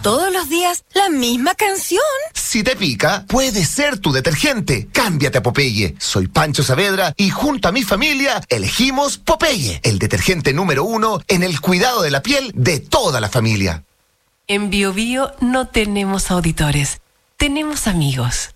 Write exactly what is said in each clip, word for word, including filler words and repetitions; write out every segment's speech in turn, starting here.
todos los días la misma canción. Si te pica, puede ser tu detergente. Cámbiate a Popeye. Soy Pancho Saavedra y junto a mi familia elegimos Popeye, el detergente número uno en el cuidado de la piel de toda la familia. En Bio Bio no tenemos auditores, tenemos amigos.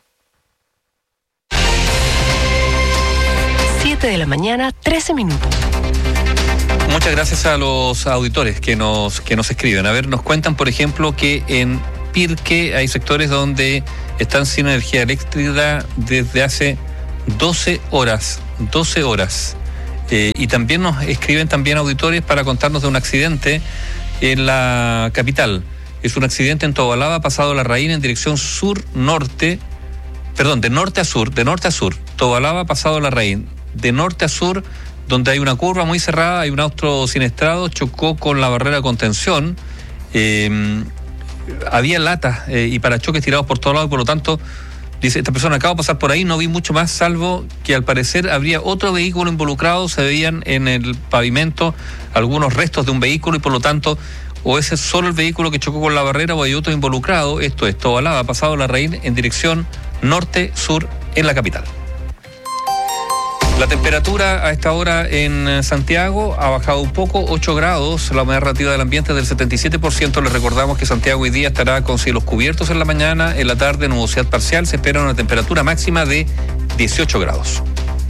siete de la mañana, trece minutos. Muchas gracias a los auditores que nos, que nos escriben. A ver, nos cuentan, por ejemplo, que en Pirque hay sectores donde están sin energía eléctrica desde hace doce horas. doce horas. Eh, y también nos escriben también auditores para contarnos de un accidente en la capital. Es un accidente en Tobalaba, pasado Larraín, en dirección sur-norte. Perdón, de norte a sur, de norte a sur. Tobalaba, pasado Larraín. De norte a sur, donde hay una curva muy cerrada, hay un auto siniestrado, chocó con la barrera de contención. Eh, había latas eh, y parachoques tirados por todos lados, y por lo tanto, dice, esta persona acaba de pasar por ahí, no vi mucho más, salvo que al parecer habría otro vehículo involucrado, se veían en el pavimento algunos restos de un vehículo, y por lo tanto, o ese es solo el vehículo que chocó con la barrera o hay otro involucrado. Esto es Tobalaba, pasado Larraín, en dirección norte-sur en la capital. La temperatura a esta hora en Santiago ha bajado un poco, ocho grados, la humedad relativa del ambiente es del setenta y siete por ciento. Les recordamos que Santiago hoy día estará con cielos cubiertos en la mañana, en la tarde nubosidad parcial, se espera una temperatura máxima de dieciocho grados.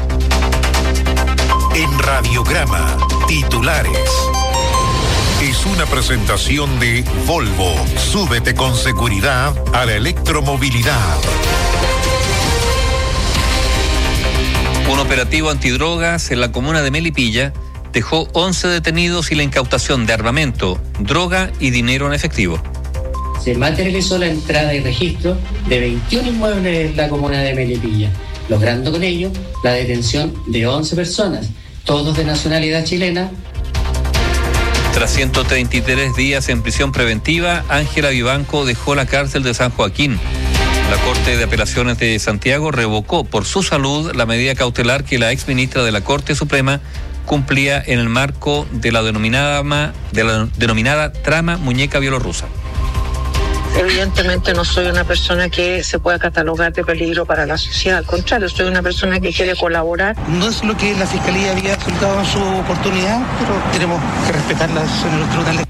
En Radiograma, titulares. Es una presentación de Volvo. Súbete con seguridad a la electromovilidad. Un operativo antidrogas en la comuna de Melipilla dejó once detenidos y la incautación de armamento, droga y dinero en efectivo. Se materializó la entrada y registro de veintiún inmuebles en la comuna de Melipilla, logrando con ello la detención de once personas, todos de nacionalidad chilena. Tras ciento treinta y tres días en prisión preventiva, Ángela Vivanco dejó la cárcel de San Joaquín. La Corte de Apelaciones de Santiago revocó por su salud la medida cautelar que la exministra de la Corte Suprema cumplía en el marco de la denominada, de la denominada trama muñeca bielorrusa. Evidentemente no soy una persona que se pueda catalogar de peligro para la sociedad, al contrario, soy una persona que quiere colaborar. No es lo que la Fiscalía había solicitado en su oportunidad, pero tenemos que respetarlas en los tribunales.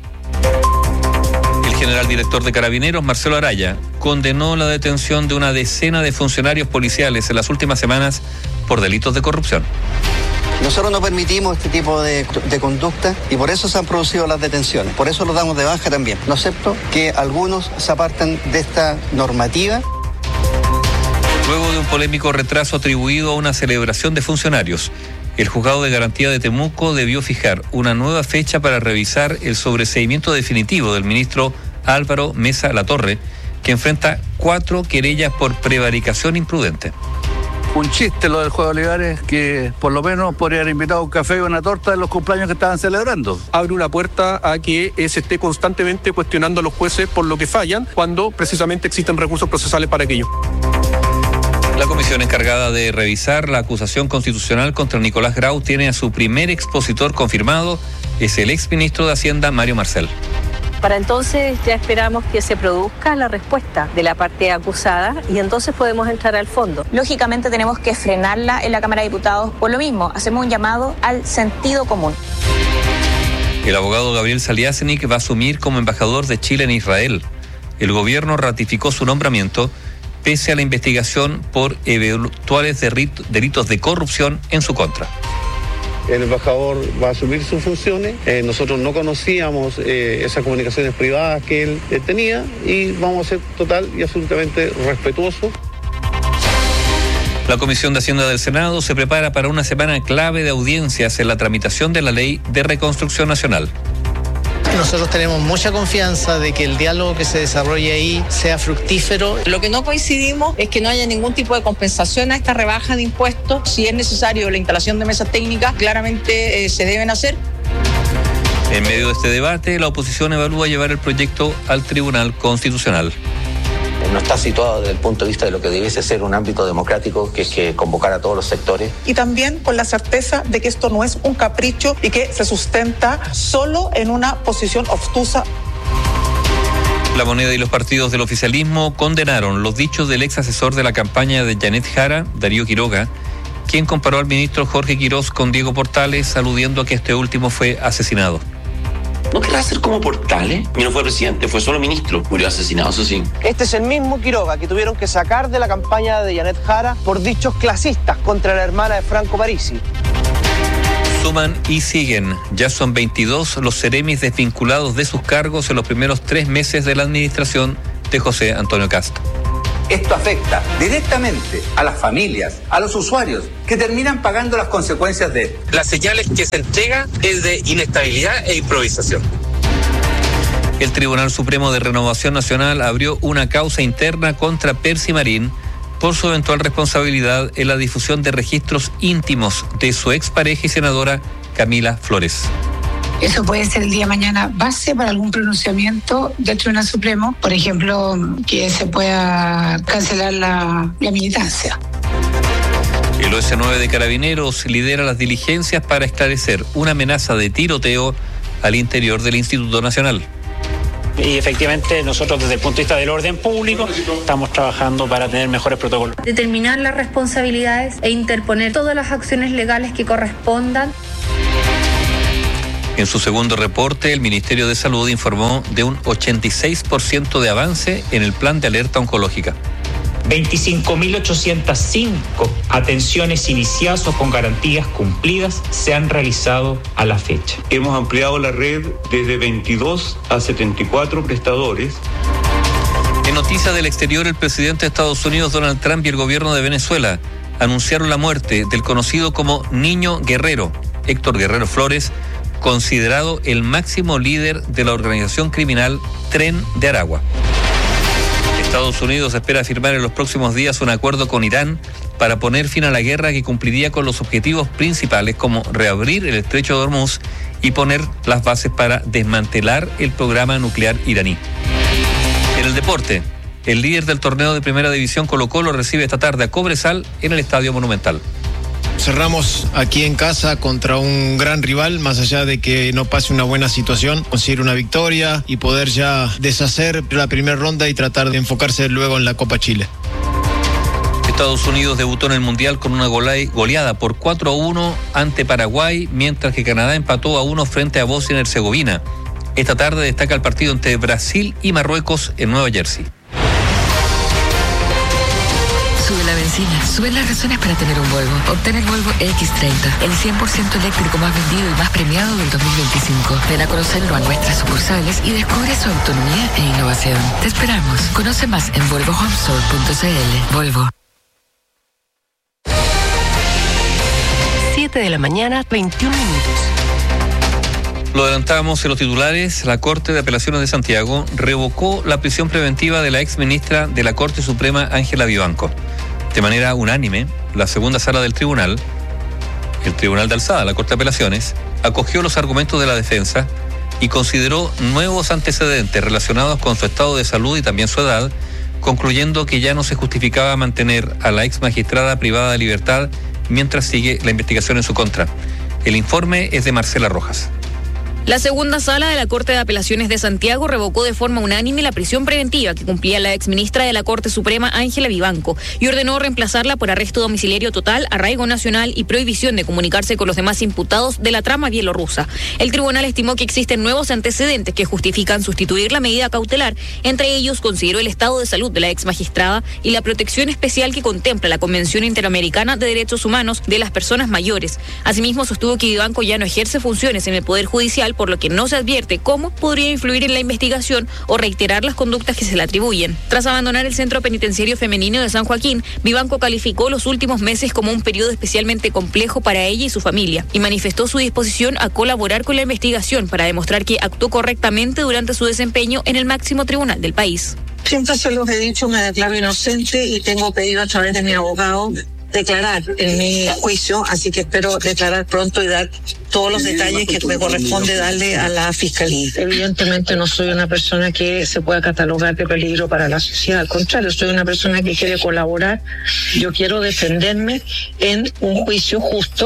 El general director de Carabineros, Marcelo Araya, condenó la detención de una decena de funcionarios policiales en las últimas semanas por delitos de corrupción. Nosotros no permitimos este tipo de, de conducta y por eso se han producido las detenciones. Por eso los damos de baja también. No acepto que algunos se aparten de esta normativa. Luego de un polémico retraso atribuido a una celebración de funcionarios, el juzgado de garantía de Temuco debió fijar una nueva fecha para revisar el sobreseimiento definitivo del ministro Álvaro Mesa Latorre, que enfrenta cuatro querellas por prevaricación imprudente. Un chiste lo del juego de Olivares, que por lo menos podría haber invitado a un café y una torta en los cumpleaños que estaban celebrando. Abre una puerta a que eh, se esté constantemente cuestionando a los jueces por lo que fallan, cuando precisamente existen recursos procesales para aquello. La comisión encargada de revisar la acusación constitucional contra Nicolás Grau tiene a su primer expositor confirmado, es el exministro de Hacienda, Mario Marcel. Para entonces ya esperamos que se produzca la respuesta de la parte acusada y entonces podemos entrar al fondo. Lógicamente tenemos que frenarla en la Cámara de Diputados por lo mismo. Hacemos un llamado al sentido común. El abogado Gabriel Saliasnik va a asumir como embajador de Chile en Israel. El gobierno ratificó su nombramiento pese a la investigación por eventuales delitos de corrupción en su contra. El embajador va a asumir sus funciones. Eh, nosotros no conocíamos eh, esas comunicaciones privadas que él eh, tenía y vamos a ser total y absolutamente respetuosos. La Comisión de Hacienda del Senado se prepara para una semana clave de audiencias en la tramitación de la Ley de Reconstrucción Nacional. Nosotros tenemos mucha confianza de que el diálogo que se desarrolle ahí sea fructífero. Lo que no coincidimos es que no haya ningún tipo de compensación a esta rebaja de impuestos. Si es necesario la instalación de mesas técnicas, claramente eh, se deben hacer. En medio de este debate, la oposición evalúa llevar el proyecto al Tribunal Constitucional. No está situado desde el punto de vista de lo que debiese ser un ámbito democrático, que es que convocar a todos los sectores. Y también con la certeza de que esto no es un capricho y que se sustenta solo en una posición obtusa. La Moneda y los partidos del oficialismo condenaron los dichos del ex asesor de la campaña de Janet Jara, Darío Quiroga, quien comparó al ministro Jorge Quirós con Diego Portales, aludiendo a que este último fue asesinado. No querrá ser como Portales, y no fue presidente, fue solo ministro, murió asesinado, eso sí. Este es el mismo Quiroga que tuvieron que sacar de la campaña de Janet Jara por dichos clasistas contra la hermana de Franco Parisi. Suman y siguen. Ya son veintidós los seremis desvinculados de sus cargos en los primeros tres meses de la administración de José Antonio Kast. Esto afecta directamente a las familias, a los usuarios, que terminan pagando las consecuencias de esto. Las señales que se entrega es de inestabilidad e improvisación. El Tribunal Supremo de Renovación Nacional abrió una causa interna contra Percy Marín por su eventual responsabilidad en la difusión de registros íntimos de su expareja y senadora Camila Flores. Eso puede ser el día de mañana base para algún pronunciamiento del Tribunal Supremo, por ejemplo, que se pueda cancelar la, la militancia. El O S nueve de Carabineros lidera las diligencias para esclarecer una amenaza de tiroteo al interior del Instituto Nacional. Y efectivamente nosotros desde el punto de vista del orden público estamos trabajando para tener mejores protocolos. Determinar las responsabilidades e interponer todas las acciones legales que correspondan. En su segundo reporte, el Ministerio de Salud informó de un ochenta y seis por ciento de avance en el plan de alerta oncológica. veinticinco mil ochocientas cinco atenciones iniciadas o con garantías cumplidas se han realizado a la fecha. Hemos ampliado la red desde veintidós a setenta y cuatro prestadores. En noticias del exterior, el presidente de Estados Unidos, Donald Trump, y el gobierno de Venezuela anunciaron la muerte del conocido como Niño Guerrero, Héctor Guerrero Flores, considerado el máximo líder de la organización criminal Tren de Aragua. Estados Unidos espera firmar en los próximos días un acuerdo con Irán para poner fin a la guerra que cumpliría con los objetivos principales como reabrir el estrecho de Hormuz y poner las bases para desmantelar el programa nuclear iraní. En el deporte, el líder del torneo de Primera División Colo-Colo recibe esta tarde a Cobresal en el Estadio Monumental. Cerramos aquí en casa contra un gran rival, más allá de que no pase una buena situación, conseguir una victoria y poder ya deshacer la primera ronda y tratar de enfocarse luego en la Copa Chile. Estados Unidos debutó en el Mundial con una goleada por cuatro a uno ante Paraguay, mientras que Canadá empató a uno frente a Bosnia y Herzegovina. Esta tarde destaca el partido entre Brasil y Marruecos en Nueva Jersey. Sube la benzina, suben las razones para tener un Volvo. Obtén el Volvo equis treinta, el cien por ciento eléctrico más vendido y más premiado del dos mil veinticinco. Ven a conocerlo a nuestras sucursales y descubre su autonomía e innovación. Te esperamos. Conoce más en volvo home store punto c l. Volvo. siete de la mañana, veintiún minutos. Lo adelantamos en los titulares. La Corte de Apelaciones de Santiago revocó la prisión preventiva de la ex ministra de la Corte Suprema, Ángela Vivanco. De manera unánime, la segunda sala del tribunal, el Tribunal de Alzada, la Corte de Apelaciones, acogió los argumentos de la defensa y consideró nuevos antecedentes relacionados con su estado de salud y también su edad, concluyendo que ya no se justificaba mantener a la ex magistrada privada de libertad mientras sigue la investigación en su contra. El informe es de Marcela Rojas. La segunda sala de la Corte de Apelaciones de Santiago revocó de forma unánime la prisión preventiva que cumplía la exministra de la Corte Suprema, Ángela Vivanco, y ordenó reemplazarla por arresto domiciliario total, arraigo nacional y prohibición de comunicarse con los demás imputados de la trama bielorrusa. El tribunal estimó que existen nuevos antecedentes que justifican sustituir la medida cautelar. Entre ellos, consideró el estado de salud de la ex magistrada y la protección especial que contempla la Convención Interamericana de Derechos Humanos de las Personas Mayores. Asimismo, sostuvo que Vivanco ya no ejerce funciones en el Poder Judicial, por lo que no se advierte cómo podría influir en la investigación o reiterar las conductas que se le atribuyen. Tras abandonar el Centro Penitenciario Femenino de San Joaquín, Vivanco calificó los últimos meses como un periodo especialmente complejo para ella y su familia y manifestó su disposición a colaborar con la investigación para demostrar que actuó correctamente durante su desempeño en el máximo tribunal del país. Siempre se los he dicho, me declaro inocente y tengo pedido a través de mi abogado declarar en mi juicio, así que espero declarar pronto y dar todos los detalles que me corresponde darle a la fiscalía. Evidentemente no soy una persona que se pueda catalogar de peligro para la sociedad, al contrario, soy una persona que quiere colaborar. Yo quiero defenderme en un juicio justo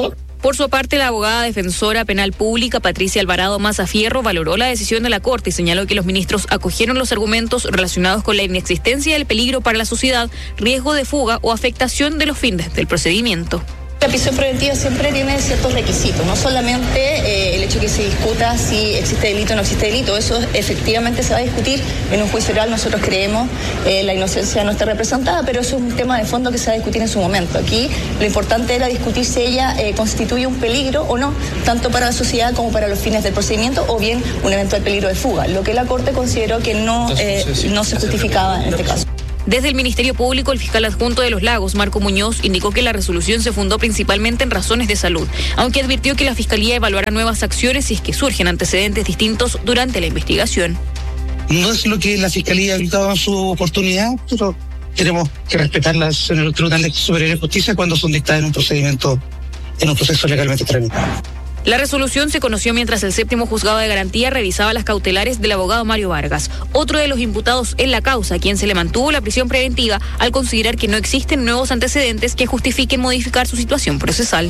Por su parte, la abogada defensora penal pública Patricia Alvarado Mazafierro valoró la decisión de la Corte y señaló que los ministros acogieron los argumentos relacionados con la inexistencia del peligro para la sociedad, riesgo de fuga o afectación de los fines del procedimiento. La prisión preventiva siempre tiene ciertos requisitos, no solamente eh, el hecho que se discuta si existe delito o no existe delito, eso efectivamente se va a discutir en un juicio oral. Nosotros creemos eh, la inocencia no está representada, pero eso es un tema de fondo que se va a discutir en su momento. Aquí lo importante era discutir si ella eh, constituye un peligro o no, tanto para la sociedad como para los fines del procedimiento, o bien un eventual peligro de fuga, lo que la Corte consideró que no, eh, no se justificaba en este caso. Desde el Ministerio Público, el fiscal adjunto de Los Lagos, Marco Muñoz, indicó que la resolución se fundó principalmente en razones de salud, aunque advirtió que la Fiscalía evaluará nuevas acciones si es que surgen antecedentes distintos durante la investigación. No es lo que la Fiscalía ha gritado en su oportunidad, pero tenemos que respetar las decisiones del Tribunal Superior de Justicia cuando son dictadas en un procedimiento, en un proceso legalmente tramitado. La resolución se conoció mientras el séptimo juzgado de garantía revisaba las cautelares del abogado Mario Vargas, otro de los imputados en la causa, a quien se le mantuvo la prisión preventiva al considerar que no existen nuevos antecedentes que justifiquen modificar su situación procesal.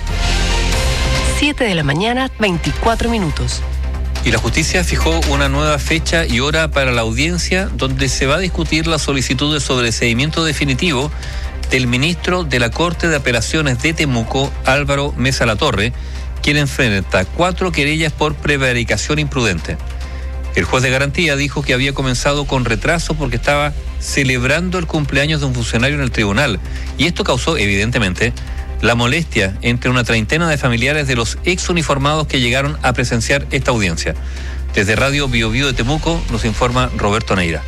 siete de la mañana, veinticuatro minutos. Y la justicia fijó una nueva fecha y hora para la audiencia donde se va a discutir la solicitud de sobreseimiento definitivo del ministro de la Corte de Apelaciones de Temuco, Álvaro Mesa Latorre, quien enfrenta cuatro querellas por prevaricación imprudente. El juez de garantía dijo que había comenzado con retraso porque estaba celebrando el cumpleaños de un funcionario en el tribunal, y esto causó, evidentemente, la molestia entre una treintena de familiares de los ex uniformados que llegaron a presenciar esta audiencia. Desde Radio Bio Bio de Temuco nos informa Roberto Neira.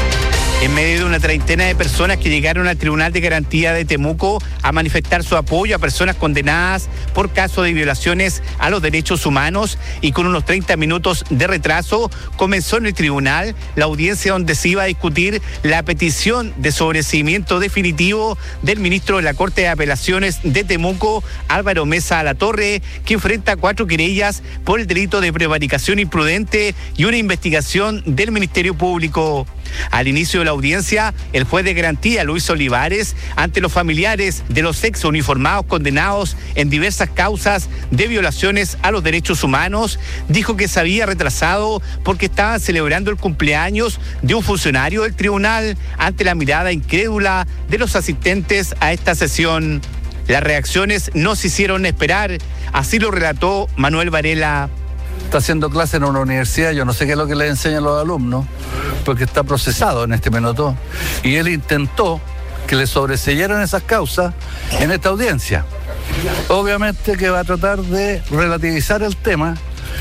En medio de una treintena de personas que llegaron al Tribunal de Garantía de Temuco a manifestar su apoyo a personas condenadas por casos de violaciones a los derechos humanos, y con unos treinta minutos de retraso comenzó en el tribunal la audiencia donde se iba a discutir la petición de sobreseimiento definitivo del ministro de la Corte de Apelaciones de Temuco, Álvaro Mesa Latorre, que enfrenta cuatro querellas por el delito de prevaricación imprudente y una investigación del Ministerio Público. Al inicio de la audiencia, el juez de garantía, Luis Olivares, ante los familiares de los ex uniformados condenados en diversas causas de violaciones a los derechos humanos, dijo que se había retrasado porque estaban celebrando el cumpleaños de un funcionario del tribunal, ante la mirada incrédula de los asistentes a esta sesión. Las reacciones no se hicieron esperar, así lo relató Manuel Varela. Está haciendo clase en una universidad, yo no sé qué es lo que le enseñan los alumnos, porque está procesado en este minuto, y él intentó que le sobreseyeran esas causas en esta audiencia. Obviamente que va a tratar de relativizar el tema,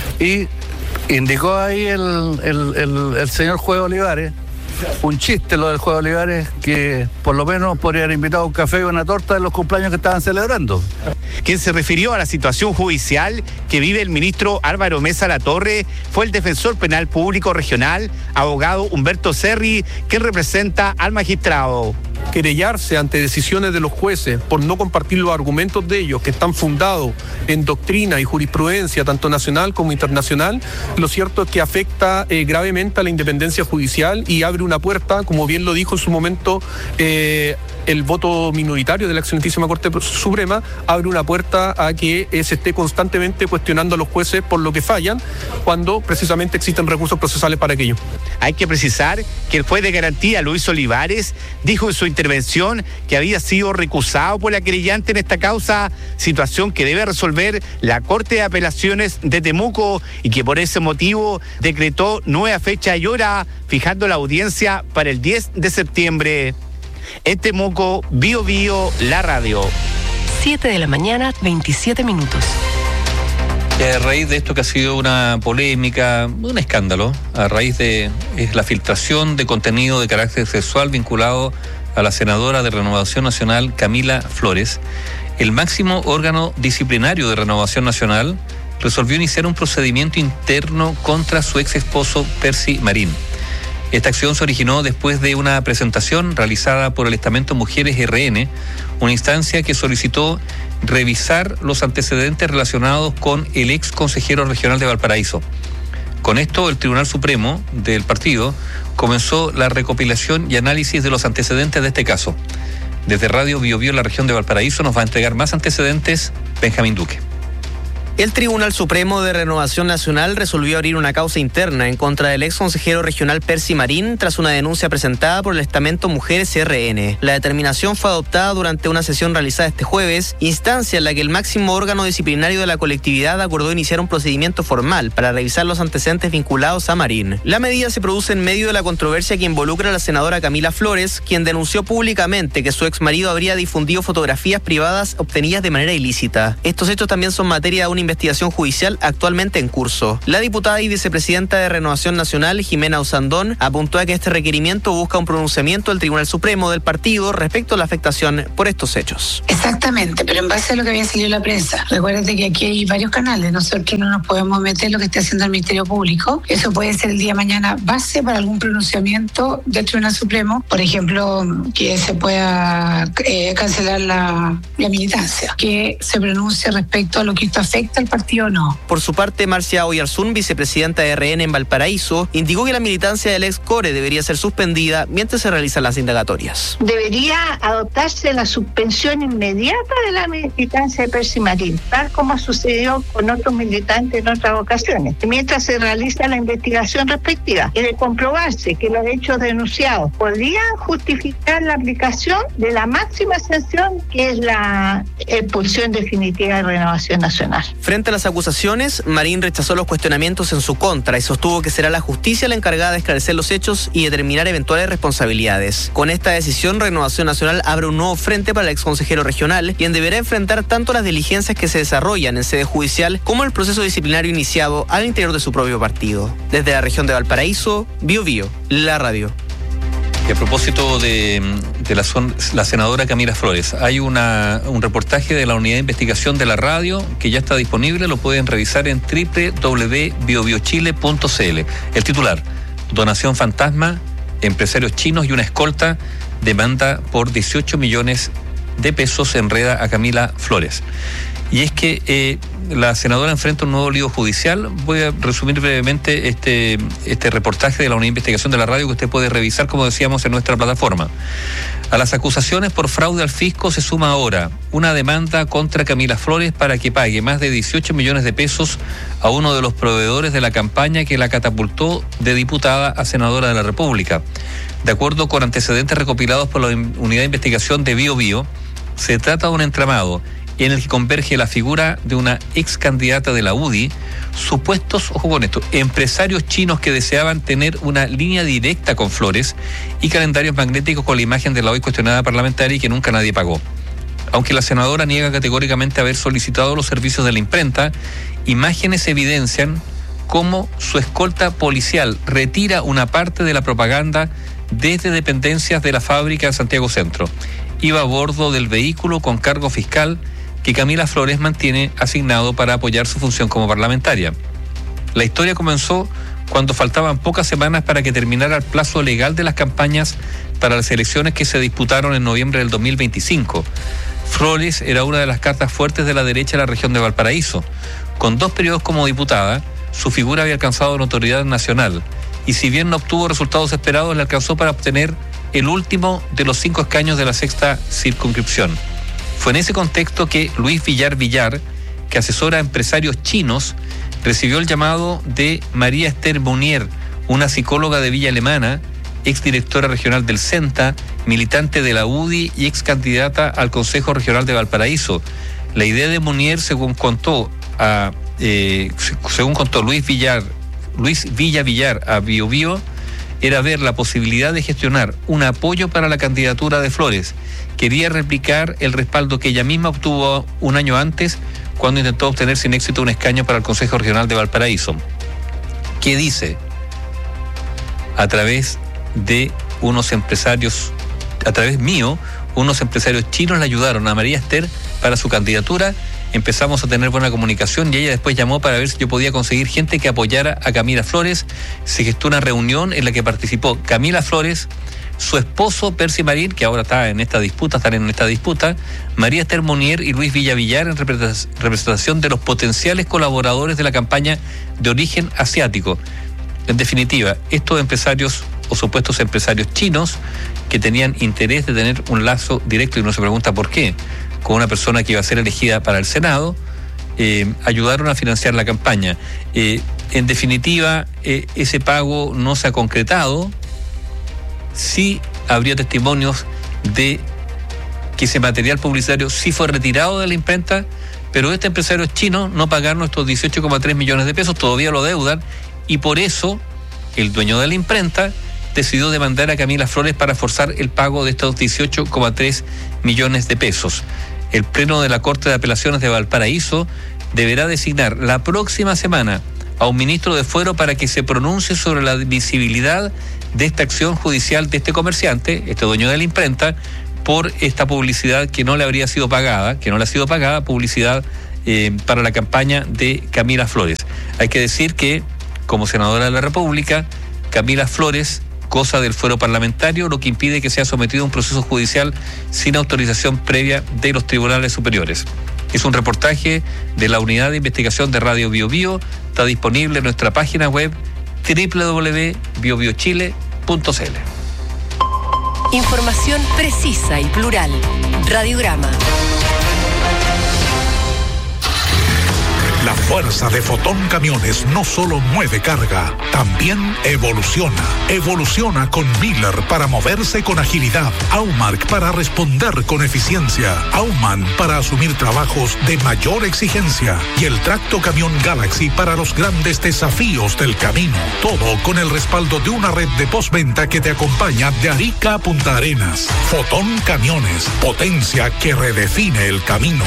y indicó ahí el, el, el, el señor juez Olivares, un chiste lo del juez Olivares, que por lo menos podría haber invitado a un café y una torta de los cumpleaños que estaban celebrando. Quien se refirió a la situación judicial que vive el ministro Álvaro Mesa Latorre fue el defensor penal público regional, abogado Humberto Serri, que representa al magistrado. Querellarse ante decisiones de los jueces por no compartir los argumentos de ellos, que están fundados en doctrina y jurisprudencia tanto nacional como internacional, lo cierto es que afecta eh, gravemente a la independencia judicial y abre una puerta, como bien lo dijo en su momento eh, el voto minoritario de la excelentísima Corte Suprema, abre una puerta a que eh, se esté constantemente cuestionando a los jueces por lo que fallan, cuando precisamente existen recursos procesales para aquello. Hay que precisar que el juez de garantía, Luis Olivares, dijo en su intervención que había sido recusado por la querellante en esta causa, situación que debe resolver la Corte de Apelaciones de Temuco, y que por ese motivo decretó nueva fecha y hora, fijando la audiencia para el diez de septiembre. En Temuco, Bio Bio, la radio. siete de la mañana, veintisiete minutos. Y a raíz de esto que ha sido una polémica, un escándalo, a raíz de es la filtración de contenido de carácter sexual vinculado a la senadora de Renovación Nacional, Camila Flores, el máximo órgano disciplinario de Renovación Nacional resolvió iniciar un procedimiento interno contra su ex esposo Percy Marín. Esta acción se originó después de una presentación realizada por el estamento Mujeres R N, una instancia que solicitó revisar los antecedentes relacionados con el ex consejero regional de Valparaíso. Con esto, el Tribunal Supremo del partido comenzó la recopilación y análisis de los antecedentes de este caso. Desde Radio Bio Bio, la región de Valparaíso, nos va a entregar más antecedentes Benjamín Duque. El Tribunal Supremo de Renovación Nacional resolvió abrir una causa interna en contra del ex consejero regional Percy Marín tras una denuncia presentada por el estamento Mujeres C R N. La determinación fue adoptada durante una sesión realizada este jueves, instancia en la que el máximo órgano disciplinario de la colectividad acordó iniciar un procedimiento formal para revisar los antecedentes vinculados a Marín. La medida se produce en medio de la controversia que involucra a la senadora Camila Flores, quien denunció públicamente que su ex marido habría difundido fotografías privadas obtenidas de manera ilícita. Estos hechos también son materia de una investigación judicial actualmente en curso. La diputada y vicepresidenta de Renovación Nacional, Jimena Usandón, apuntó a que este requerimiento busca un pronunciamiento del Tribunal Supremo del partido respecto a la afectación por estos hechos. Exactamente, pero en base a lo que había salido en la prensa. Recuérdate que aquí hay varios canales, nosotros no nos podemos meter en lo que esté haciendo el Ministerio Público. Eso puede ser el día de mañana base para algún pronunciamiento del Tribunal Supremo, por ejemplo, que se pueda eh, cancelar la, la militancia, que se pronuncie respecto a lo que esto afecta al partido o no. Por su parte, Marcia Oyarzún, vicepresidenta de R N en Valparaíso, indicó que la militancia del ex Core debería ser suspendida mientras se realizan las indagatorias. Debería adoptarse la suspensión inmediata de la militancia de Percy Marín, tal como sucedió con otros militantes en otras ocasiones, mientras se realiza la investigación respectiva y de comprobarse que los hechos denunciados podrían justificar la aplicación de la máxima sanción, que es la expulsión definitiva de Renovación Nacional. Frente a las acusaciones, Marín rechazó los cuestionamientos en su contra y sostuvo que será la justicia la encargada de esclarecer los hechos y determinar eventuales responsabilidades. Con esta decisión, Renovación Nacional abre un nuevo frente para el exconsejero regional, quien deberá enfrentar tanto las diligencias que se desarrollan en sede judicial como el proceso disciplinario iniciado al interior de su propio partido. Desde la región de Valparaíso, Bio Bio, la radio. Y a propósito de, de la, son, la senadora Camila Flores, hay una, un reportaje de la unidad de investigación de la radio que ya está disponible, lo pueden revisar en doble u doble u doble u punto bio bio chile punto c l. El titular: donación fantasma, empresarios chinos y una escolta demanda por dieciocho millones de pesos enreda a Camila Flores. Y es que eh, la senadora enfrenta un nuevo lío judicial. Voy a resumir brevemente este, este reportaje de la unidad de investigación de la radio que usted puede revisar, como decíamos, en nuestra plataforma. A las acusaciones por fraude al fisco se suma ahora una demanda contra Camila Flores para que pague más de dieciocho millones de pesos a uno de los proveedores de la campaña que la catapultó de diputada a senadora de la República. De acuerdo con antecedentes recopilados por la unidad de investigación de Bio Bio, se trata de un entramado en el que converge la figura de una ex candidata de la U D I, supuestos, ojo con esto, empresarios chinos que deseaban tener una línea directa con Flores y calendarios magnéticos con la imagen de la hoy cuestionada parlamentaria y que nunca nadie pagó. Aunque la senadora niega categóricamente haber solicitado los servicios de la imprenta, imágenes evidencian cómo su escolta policial retira una parte de la propaganda desde dependencias de la fábrica en Santiago Centro. Iba a bordo del vehículo con cargo fiscal que Camila Flores mantiene asignado para apoyar su función como parlamentaria. La historia comenzó cuando faltaban pocas semanas para que terminara el plazo legal de las campañas para las elecciones que se disputaron en noviembre del dos mil veinticinco. Flores era una de las cartas fuertes de la derecha de la región de Valparaíso. Con dos periodos como diputada, su figura había alcanzado notoriedad nacional y si bien no obtuvo resultados esperados, le alcanzó para obtener el último de los cinco escaños de la sexta circunscripción. Fue en ese contexto que Luis Villar Villar, que asesora a empresarios chinos, recibió el llamado de María Esther Munier, una psicóloga de Villa Alemana, exdirectora regional del CENTA, militante de la U D I y ex candidata al Consejo Regional de Valparaíso. La idea de Munier, según contó a, eh, según contó Luis Villar, Luis Villa Villar a Bio Bio, era ver la posibilidad de gestionar un apoyo para la candidatura de Flores. Quería replicar el respaldo que ella misma obtuvo un año antes cuando intentó obtener sin éxito un escaño para el Consejo Regional de Valparaíso. ¿Qué dice? A través de unos empresarios, a través mío, unos empresarios chinos le ayudaron a María Esther para su candidatura. Empezamos a tener buena comunicación y ella después llamó para ver si yo podía conseguir gente que apoyara a Camila Flores. Se gestó una reunión en la que participó Camila Flores, su esposo Percy Marín, que ahora está en esta disputa, están en esta disputa, María Esther Munier y Luis Villavillar en representación de los potenciales colaboradores de la campaña de origen asiático. En definitiva, estos empresarios o supuestos empresarios chinos que tenían interés de tener un lazo directo, y uno se pregunta por qué, con una persona que iba a ser elegida para el Senado, eh, ayudaron a financiar la campaña. Eh, en definitiva, eh, ese pago no se ha concretado. Sí habría testimonios de que ese material publicitario sí fue retirado de la imprenta, pero este empresario chino no pagaron estos dieciocho coma tres millones de pesos, todavía lo deudan, y por eso el dueño de la imprenta decidió demandar a Camila Flores para forzar el pago de estos dieciocho coma tres millones de pesos. El Pleno de la Corte de Apelaciones de Valparaíso deberá designar la próxima semana a un ministro de Fuero para que se pronuncie sobre la admisibilidad de esta acción judicial de este comerciante, este dueño de la imprenta, por esta publicidad que no le habría sido pagada, que no le ha sido pagada, publicidad eh, para la campaña de Camila Flores. Hay que decir que, como senadora de la República, Camila Flores goza del fuero parlamentario, lo que impide que sea sometido a un proceso judicial sin autorización previa de los tribunales superiores. Es un reportaje de la Unidad de Investigación de Radio Bio Bio, está disponible en nuestra página web doble u doble u doble u punto bio bio chile punto c l. Información precisa y plural. Radiograma. La fuerza de Fotón Camiones no solo mueve carga, también evoluciona. Evoluciona con Miller para moverse con agilidad, Aumark para responder con eficiencia, Auman para asumir trabajos de mayor exigencia y el Tracto Camión Galaxy para los grandes desafíos del camino. Todo con el respaldo de una red de postventa que te acompaña de Arica a Punta Arenas. Fotón Camiones, potencia que redefine el camino.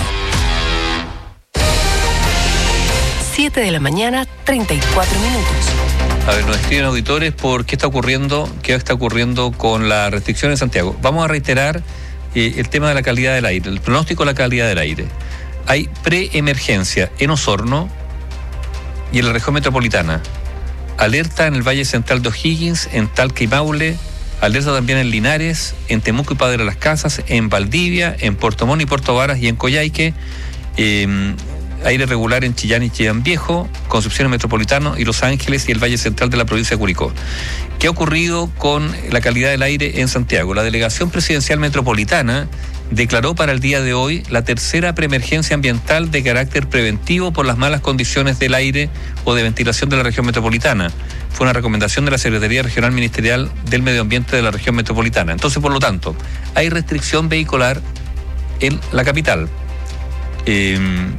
siete de la mañana, treinta y cuatro minutos. A ver, nos escriben auditores por qué está ocurriendo, qué está ocurriendo con la restricción en Santiago. Vamos a reiterar eh, el tema de la calidad del aire, el pronóstico de la calidad del aire. Hay preemergencia en Osorno y en la región metropolitana. Alerta en el Valle Central de O'Higgins, en Talca y Maule. Alerta también en Linares, en Temuco y Padre de las Casas, en Valdivia, en Puerto Montt y Puerto Varas y en Coyhaique. Eh, aire regular en Chillán y Chillán Viejo, Concepción Metropolitano y Los Ángeles y el Valle Central de la provincia de Curicó. ¿Qué ha ocurrido con la calidad del aire en Santiago? La Delegación Presidencial Metropolitana declaró para el día de hoy la tercera preemergencia ambiental de carácter preventivo por las malas condiciones del aire o de ventilación de la región metropolitana. Fue una recomendación de la Secretaría Regional Ministerial del Medio Ambiente de la región metropolitana. Entonces, por lo tanto, hay restricción vehicular en la capital. Eh,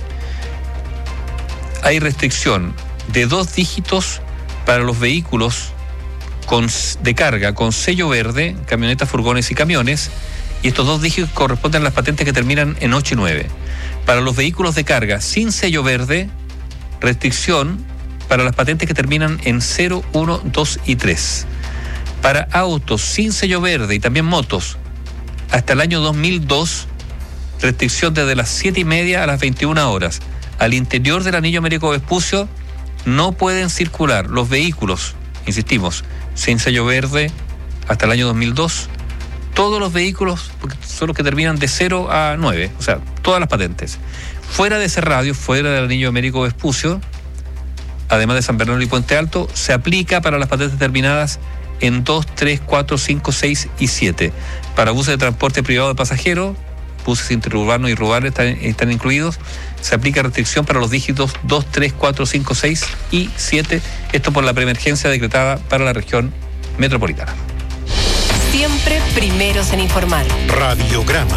Hay restricción de dos dígitos para los vehículos con, de carga con sello verde, camionetas, furgones y camiones, y estos dos dígitos corresponden a las patentes que terminan en ocho y nueve. Para los vehículos de carga sin sello verde, restricción para las patentes que terminan en cero, uno, dos y tres. Para autos sin sello verde y también motos, hasta el año dos mil dos, restricción desde las siete y media a las veintiuna horas. Al interior del anillo Américo Vespucio no pueden circular los vehículos, insistimos, sin sello verde hasta el año dos mil dos, todos los vehículos, porque son los que terminan de cero a nueve, o sea, todas las patentes. Fuera de ese radio, fuera del anillo Américo Vespucio, además de San Bernardo y Puente Alto, se aplica para las patentes terminadas en dos, tres, cuatro, cinco, seis y siete. Para buses de transporte privado de pasajeros, buses interurbanos y rurales están, están incluidos, se aplica restricción para los dígitos dos, tres, cuatro, cinco, seis y siete, esto por la preemergencia decretada para la región metropolitana. Siempre primeros en informar. Radiograma.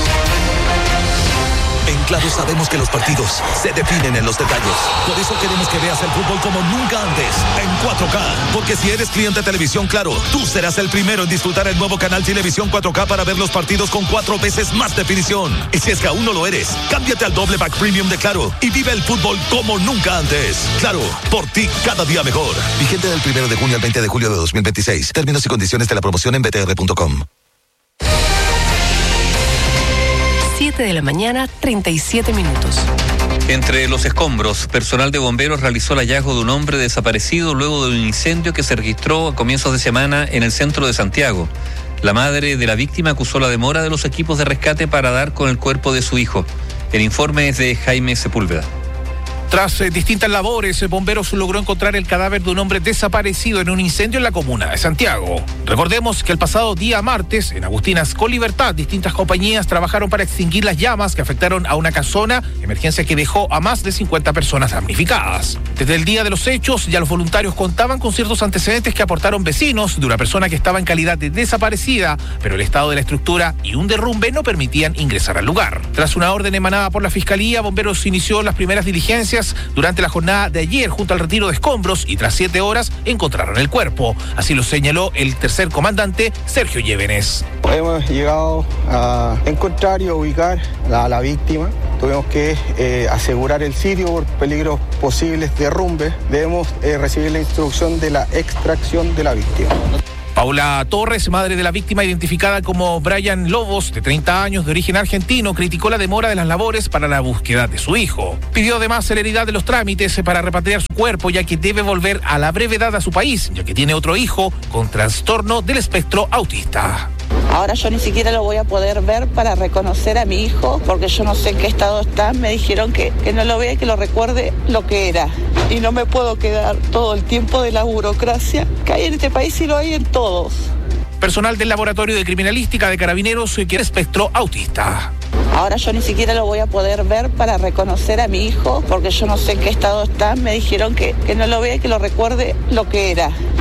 En Claro sabemos que los partidos se definen en los detalles. Por eso queremos que veas el fútbol como nunca antes, en cuatro K. Porque si eres cliente de Televisión Claro, tú serás el primero en disfrutar el nuevo canal Televisión cuatro K para ver los partidos con cuatro veces más definición. Y si es que aún no lo eres, cámbiate al doble pack premium de Claro y vive el fútbol como nunca antes. Claro, por ti cada día mejor. Vigente del primero de junio al veinte de julio de dos mil veintiséis. Términos y condiciones de la promoción en b t r punto com. siete de la mañana, treinta y siete minutos. Entre los escombros, personal de bomberos realizó el hallazgo de un hombre desaparecido luego de un incendio que se registró a comienzos de semana en el centro de Santiago. La madre de la víctima acusó la demora de los equipos de rescate para dar con el cuerpo de su hijo. El informe es de Jaime Sepúlveda. Tras eh, distintas labores, eh, bomberos logró encontrar el cadáver de un hombre desaparecido en un incendio en la comuna de Santiago. Recordemos que el pasado día martes, en Agustinas con Libertad, distintas compañías trabajaron para extinguir las llamas que afectaron a una casona, emergencia que dejó a más de cincuenta personas damnificadas. Desde el día de los hechos, ya los voluntarios contaban con ciertos antecedentes que aportaron vecinos de una persona que estaba en calidad de desaparecida, pero el estado de la estructura y un derrumbe no permitían ingresar al lugar. Tras una orden emanada por la Fiscalía, bomberos inició las primeras diligencias durante la jornada de ayer junto al retiro de escombros y tras siete horas encontraron el cuerpo. Así lo señaló el tercer comandante, Sergio Llévenes. Hemos llegado a encontrar y a ubicar a la víctima. Tuvimos que eh, asegurar el sitio por peligros posibles de derrumbe. Debemos eh, recibir la instrucción de la extracción de la víctima. Paula Torres, madre de la víctima identificada como Brian Lobos, de treinta años, de origen argentino, criticó la demora de las labores para la búsqueda de su hijo. Pidió además celeridad de los trámites para repatriar su cuerpo, ya que debe volver a la brevedad a su país, ya que tiene otro hijo con trastorno del espectro autista. Ahora yo ni siquiera lo voy a poder ver para reconocer a mi hijo, porque yo no sé en qué estado está. Me dijeron que, que no lo vea y que lo recuerde lo que era. Y no me puedo quedar todo el tiempo de la burocracia que hay en este país y lo hay en todos. Personal del Laboratorio de Criminalística de Carabineros que es espectro autista. Ahora yo ni siquiera lo voy a poder ver para reconocer a mi hijo, porque yo no sé en qué estado está. Me dijeron que, que no lo vea y que lo recuerde lo que era.